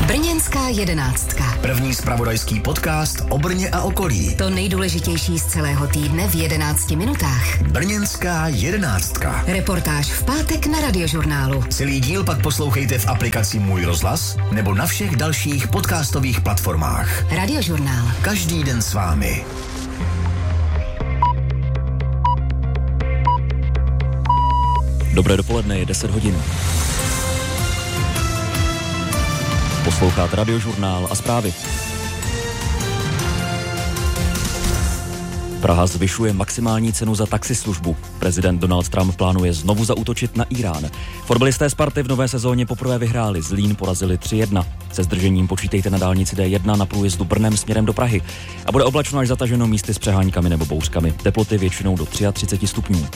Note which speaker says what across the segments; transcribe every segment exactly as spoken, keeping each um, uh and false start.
Speaker 1: Brněnská jedenáctka.
Speaker 2: První zpravodajský podcast o Brně a okolí.
Speaker 1: To nejdůležitější z celého týdne v jedenácti minutách.
Speaker 2: Brněnská jedenáctka.
Speaker 1: Reportáž v pátek na Radiožurnálu.
Speaker 2: Celý díl pak poslouchejte v aplikaci Můj rozhlas nebo na všech dalších podcastových platformách.
Speaker 1: Radiožurnál.
Speaker 2: Každý den s vámi.
Speaker 3: Dobré dopoledne, je deset hodin. Posloucháte Radiožurnál a zprávy. Praha zvyšuje maximální cenu za taxislužbu. Prezident Donald Trump plánuje znovu zaútočit na Irán. Fotbalisté Sparty v nové sezóně poprvé vyhráli, Zlín porazili tři jedna. Se zdržením počítejte na dálnici D jedna na průjezdu Brnem směrem do Prahy. A bude oblačno až zataženo místy s přeháňkami nebo bouřkami. Teploty většinou do třicet tři stupňů.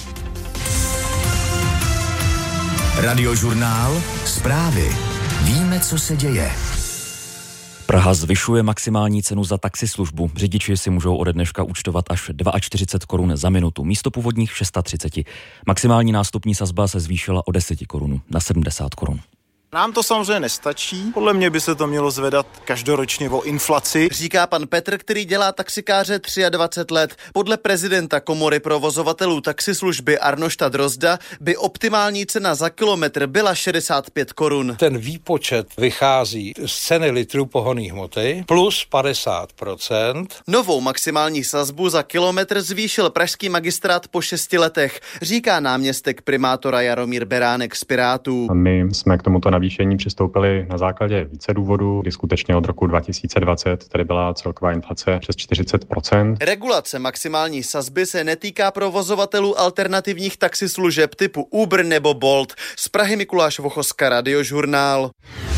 Speaker 2: Radiožurnál, zprávy. Víme, co se děje.
Speaker 3: Praha zvyšuje maximální cenu za taxislužbu. Řidiči si můžou ode dneška účtovat až čtyřicet dva korun za minutu, místo původních třicet šest. Maximální nástupní sazba se zvýšila o deset korun na sedmdesát korun.
Speaker 4: Nám to samozřejmě nestačí. Podle mě by se to mělo zvedat každoročně o inflaci.
Speaker 5: Říká pan Petr, který dělá taxikáře dvacet tři let. Podle prezidenta Komory provozovatelů taxislužby Arnošta Drozda by optimální cena za kilometr byla šedesát pět korun.
Speaker 6: Ten výpočet vychází z ceny litrů pohonných hmoty plus padesát procent.
Speaker 5: Novou maximální sazbu za kilometr zvýšil pražský magistrát po šesti letech, říká náměstek primátora Jaromír Beránek z Pirátů.
Speaker 7: My jsme k tomuto navýšení přistoupili na základě více důvodů, kdy skutečně od roku dva tisíce dvacet tady byla celková inflace přes čtyřicet procent.
Speaker 5: Regulace maximální sazby se netýká provozovatelů alternativních taxislužeb typu Uber nebo Bolt. Z Prahy Mikuláš Vochoska, Radiožurnál.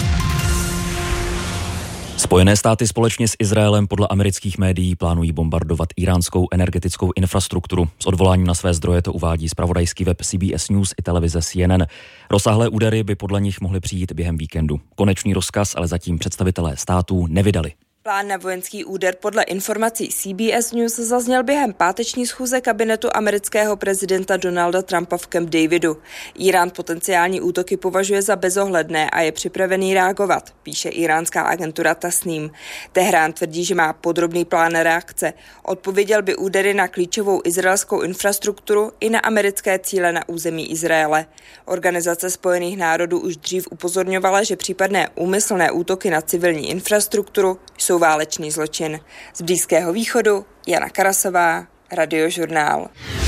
Speaker 3: Spojené státy společně s Izraelem podle amerických médií plánují bombardovat iránskou energetickou infrastrukturu. S odvoláním na své zdroje to uvádí zpravodajský web C B S News i televize C N N. Rozsáhlé údery by podle nich mohly přijít během víkendu. Konečný rozkaz ale zatím představitelé států nevydali.
Speaker 8: Plán na vojenský úder podle informací C B S News zazněl během páteční schůze kabinetu amerického prezidenta Donalda Trumpa v Camp Davidu. Irán potenciální útoky považuje za bezohledné a je připravený reagovat, píše iránská agentura Tasnim. Tehrán tvrdí, že má podrobný plán reakce. Odpověděl by údery na klíčovou izraelskou infrastrukturu i na americké cíle na území Izraele. Organizace Spojených národů už dřív upozorňovala, že případné úmyslné útoky na civilní infrastrukturu jsou válečný zločin. Z Blízkého východu Jana Karasová, Radiožurnál.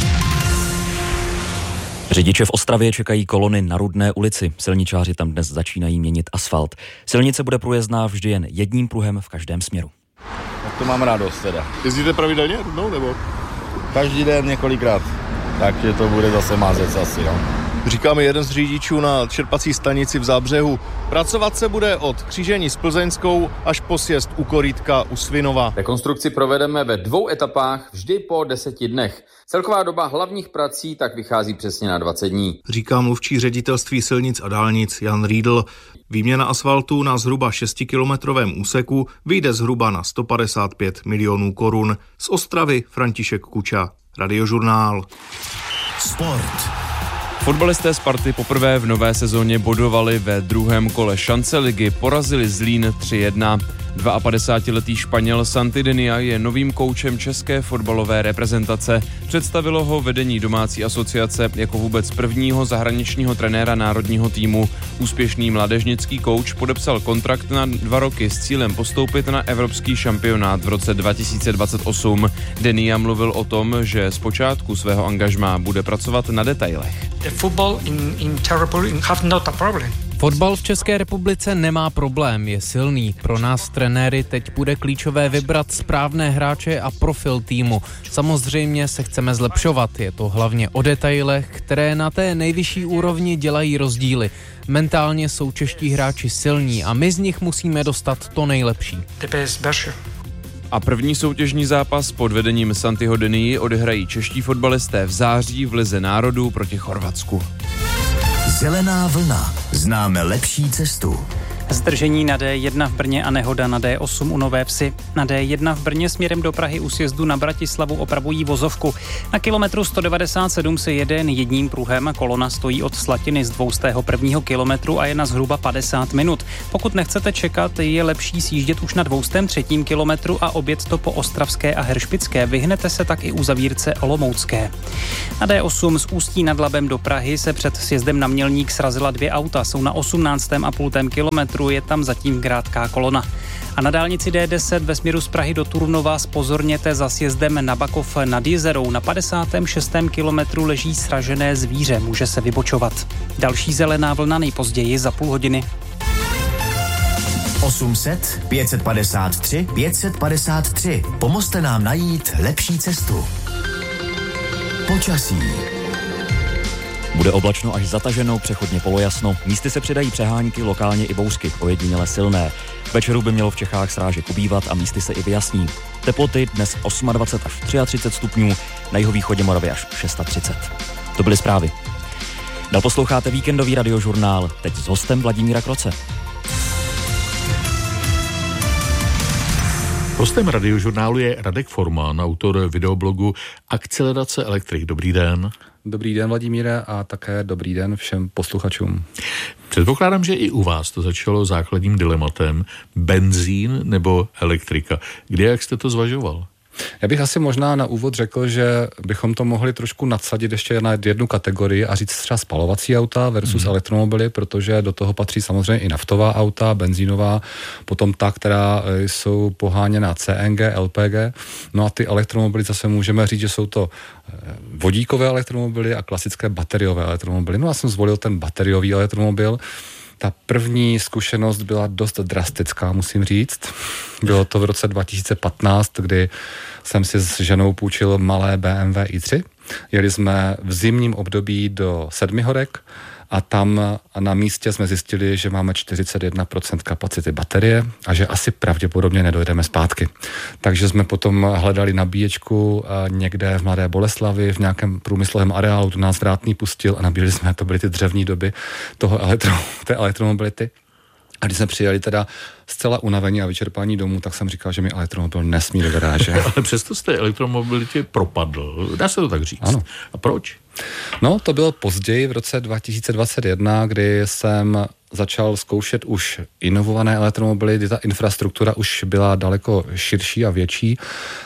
Speaker 3: Řidiče v Ostravě čekají kolony na Rudné ulici. Silničáři tam dnes začínají měnit asfalt. Silnice bude průjezdná vždy jen jedním pruhem v každém směru.
Speaker 9: Tak to mám radost teda.
Speaker 4: Jezdíte pravidelně Rudnou nebo?
Speaker 9: Každý den několikrát, takže to bude zase mázec asi, no.
Speaker 4: Říkáme jeden z řidičů na čerpací stanici v Zábřehu. Pracovat se bude od křížení s Plzeňskou až po sjezd u Korítka u Svinova.
Speaker 10: Rekonstrukci provedeme ve dvou etapách vždy po deseti dnech. Celková doba hlavních prací tak vychází přesně na dvacet dní.
Speaker 11: Říká mluvčí ředitelství silnic a dálnic Jan Riedl. Výměna asfaltu na zhruba šestikilometrovém úseku vyjde zhruba na sto padesát pět milionů korun. Z Ostravy František Kuča, Radiožurnál.
Speaker 2: Sport.
Speaker 12: Fotbalisté Sparty poprvé v nové sezóně bodovali ve druhém kole šance ligy, porazili Zlín tři jedna. dvaapadesátiletý Španěl Santi Denia je novým koučem české fotbalové reprezentace. Představilo ho vedení domácí asociace jako vůbec prvního zahraničního trenéra národního týmu. Úspěšný mládežnický kouč podepsal kontrakt na dva roky s cílem postoupit na evropský šampionát v roce dva tisíce dvacet osm. Denia mluvil o tom, že zpočátku svého angažmá bude pracovat na detailech.
Speaker 13: Fotbal v České republice nemá problém, je silný. Pro nás trenéry teď bude klíčové vybrat správné hráče a profil týmu. Samozřejmě se chceme zlepšovat, je to hlavně o detailech, které na té nejvyšší úrovni dělají rozdíly. Mentálně jsou čeští hráči silní a my z nich musíme dostat to nejlepší.
Speaker 12: A první soutěžní zápas pod vedením Santiho Denii odehrají čeští fotbalisté v září v Lize národů proti Chorvatsku.
Speaker 2: Zelená vlna. Známe lepší cestu.
Speaker 14: Zdržení na D jedna v Brně a nehoda na D osm u Nové Vsi. Na D jedna v Brně směrem do Prahy u sjezdu na Bratislavu opravují vozovku. Na kilometru sto devadesát sedm se jede jen jedním pruhem. Kolona stojí od Slatiny z dvoustého prvního kilometru a je na zhruba padesát minut. Pokud nechcete čekat, je lepší sjíždět už na dvoustém třetím kilometru a objet to po Ostravské a Heršpické. Vyhnete se tak i uzavírce Olomoucké. Na D osm z Ústí nad Labem do Prahy se před sjezdem na Mělník srazila dvě auta. Jsou na osmnáctém a půl kilometru, je tam zatím krátká kolona. A na dálnici D deset ve směru z Prahy do Turnova zpozorněte za sjezdem na Bakov nad Jizerou. Na padesátém šestém kilometru leží sražené zvíře, může se vybočovat. Další zelená vlna nejpozději za půl hodiny.
Speaker 2: osm set pět set padesát tři pět set padesát tři. Pomozte nám najít lepší cestu. Počasí.
Speaker 3: Bude oblačno až zataženo, přechodně polojasno. Místy se přidají přehánky, lokálně i bouřky, ojediněle silné. K večeru by mělo v Čechách srážek ubývat a místy se i vyjasní. Teploty dnes dvacet osm až třicet tři stupňů, na jihovýchodě Moravy až třicet šest. To byly zprávy. Dál posloucháte víkendový radiožurnál, teď s hostem Vladimíra Kroce.
Speaker 15: Hostem radiožurnálu je Radek Forman, autor videoblogu Akcelerace elektrik. Dobrý den.
Speaker 16: Dobrý den, Vladimíre, a také dobrý den všem posluchačům.
Speaker 15: Předpokládám, že i u vás to začalo základním dilematem benzín nebo elektrika. Kde, jak jste to zvažoval?
Speaker 16: Já bych asi možná na úvod řekl, že bychom to mohli trošku nadsadit ještě na jednu kategorii a říct třeba spalovací auta versus hmm. elektromobily, protože do toho patří samozřejmě i naftová auta, benzínová, potom ta, která jsou poháněná C N G, L P G. No a ty elektromobily zase můžeme říct, že jsou to vodíkové elektromobily a klasické bateriové elektromobily. No já jsem zvolil ten bateriový elektromobil. Ta první zkušenost byla dost drastická, musím říct. Bylo to v roce dva tisíce patnáct, kdy jsem si s ženou půjčil malé B M W i tři. Jeli jsme v zimním období do Sedmihorek a tam na místě jsme zjistili, že máme čtyřicet jedna procent kapacity baterie a že asi pravděpodobně nedojedeme zpátky. Takže jsme potom hledali nabíječku někde v Mladé Boleslavi, v nějakém průmyslovém areálu, tu nás vrátný pustil a nabíjeli jsme, to byly ty dřevní doby toho elektro, té elektromobility. A když jsme přijeli teda zcela unavení a vyčerpání domů, tak jsem říkal, že mi elektromobil nesmí do garáže.
Speaker 15: Ale přesto jste elektromobilitě propadl. Dá se to tak říct.
Speaker 16: Ano.
Speaker 15: A proč?
Speaker 16: No, to bylo později v roce dva tisíce dvacet jedna, kdy jsem začal zkoušet už inovované elektromobily, kdy ta infrastruktura už byla daleko širší a větší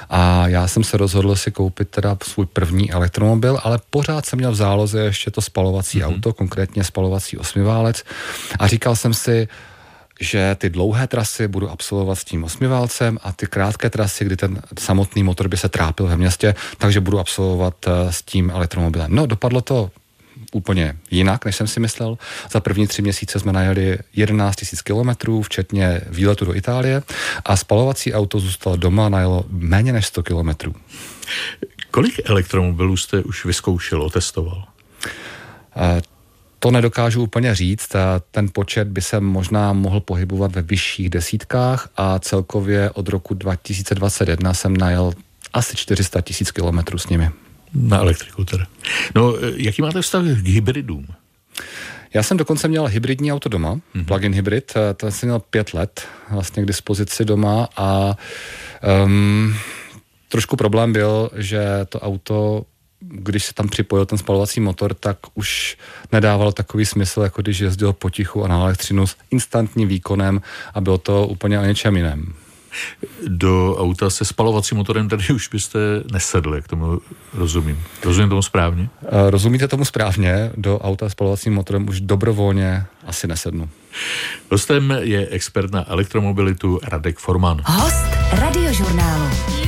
Speaker 16: a já jsem se rozhodl si koupit teda svůj první elektromobil, ale pořád jsem měl v záloze ještě to spalovací mm-hmm. auto, konkrétně spalovací osmiválec a říkal jsem si, že ty dlouhé trasy budu absolvovat s tím osmiválcem a ty krátké trasy, kdy ten samotný motor by se trápil ve městě, takže budu absolvovat s tím elektromobilem. No, dopadlo to úplně jinak, než jsem si myslel. Za první tři měsíce jsme najeli jedenáct tisíc kilometrů, včetně výletu do Itálie a spalovací auto zůstalo doma a najelo méně než sto kilometrů.
Speaker 15: Kolik elektromobilů jste už vyzkoušel, otestoval?
Speaker 16: Uh, To nedokážu úplně říct, ten počet by se možná mohl pohybovat ve vyšších desítkách a celkově od roku dva tisíce dvacet jedna jsem najel asi čtyři sta tisíc kilometrů s nimi.
Speaker 15: Na elektriku teda. No, jaký máte vztah k hybridům?
Speaker 16: Já jsem dokonce měl hybridní auto doma, mm-hmm. plug-in hybrid, ten jsem měl pět let vlastně k dispozici doma a um, trošku problém byl, že to auto, když se tam připojil ten spalovací motor, tak už nedávalo takový smysl, jako když jezdil potichu a na elektřinu s instantním výkonem a bylo to úplně o něčem jiném.
Speaker 15: Do auta se spalovacím motorem tady už byste nesedli, jak tomu rozumím. Rozumím tomu správně?
Speaker 16: Rozumíte tomu správně, do auta s spalovacím motorem už dobrovolně asi nesednu.
Speaker 15: Hostem je expert na elektromobilitu Radek Forman.
Speaker 1: Host radiožurnálu.